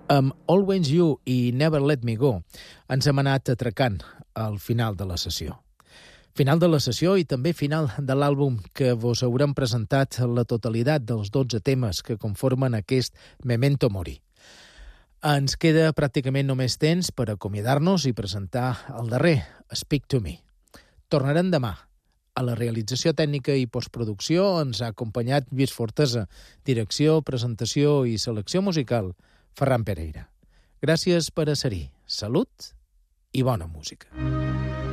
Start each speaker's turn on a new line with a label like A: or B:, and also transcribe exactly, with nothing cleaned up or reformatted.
A: Amb Always You i Never Let Me Go ens hem anat atracant al final de la sessió. Final de la sessió i també final de l'àlbum que vos haurem presentat la totalitat dels dotze temes que conformen aquest Memento Mori. Ens queda pràcticament només temps per acomiadar-nos i presentar el darrer, Speak to Me. Tornarem demà. A la realització tècnica i postproducció ens ha acompanyat Lluís Fortesa, direcció, presentació i selecció musical, Ferran Pereira. Gràcies per a ser-hi. Salut i bona música.